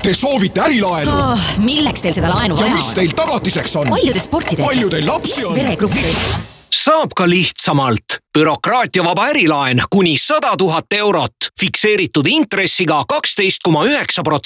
Te soovite ärilaenu? Milleks teil seda laenu vaja ja mis teil tagatiseks on? Palju te sporti teete? Palju teil lapsi on? Veregruppi? Saab ka lihtsamalt. Bürokraatiavaba ärilaen kuni 100 000 eurot. Fikseeritud intressiga 12,9%.